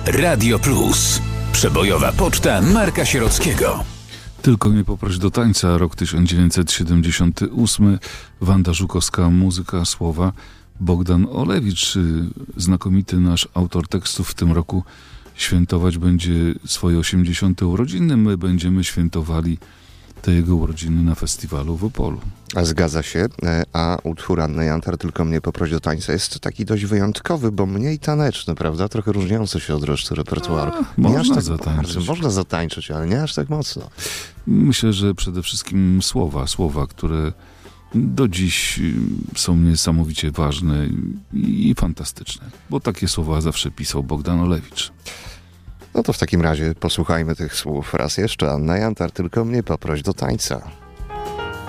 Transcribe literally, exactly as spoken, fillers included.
Radio Plus. Przebojowa poczta Marka Sierockiego. Tylko mnie poproś do tańca, rok tysiąc dziewięćset siedemdziesiąty ósmy. Wanda Żukowska, muzyka, słowa. Bogdan Olewicz, znakomity nasz autor tekstów, w tym roku świętować będzie swoje osiemdziesiąte urodziny. My będziemy świętowali te jego urodziny na festiwalu w Opolu. A zgadza się, a utwór Anny Jantar, Tylko mnie poproś do tańca, jest taki dość wyjątkowy, bo mniej taneczny, prawda? Trochę różniący się od reszty repertuaru. A, można aż tak zatańczyć. Bardzo, można zatańczyć, ale nie aż tak mocno. Myślę, że przede wszystkim słowa, słowa, które do dziś są niesamowicie ważne i fantastyczne, bo takie słowa zawsze pisał Bogdan Olewicz. No to w takim razie posłuchajmy tych słów raz jeszcze. Anna Jantar, Tylko mnie poproś do tańca.